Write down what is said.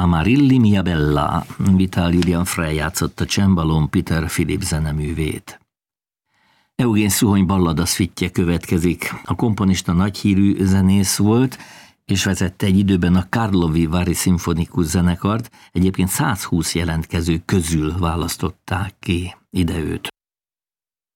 Amarilli mia bella, Vital Julian Frey játszotta csembalón Peter Philip zeneművét. Eugén Szuhony ballada szvittje következik. A komponista nagyhírű zenész volt, és vezette egy időben a Karlovy Vary szimfonikus zenekart, egyébként 120 jelentkező közül választották ki ide őt.